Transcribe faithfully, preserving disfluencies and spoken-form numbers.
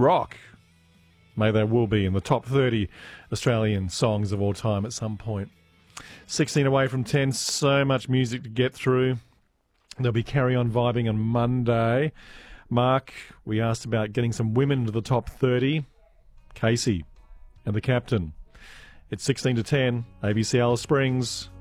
rock. Maybe they will be in the top thirty Australian songs of all time at some point. sixteen away from ten, so much music to get through. There'll be Carry On Vibing on Monday. Mark, we asked about getting some women into the top thirty. Casey and the Captain. It's sixteen to ten, A B C Alice Springs.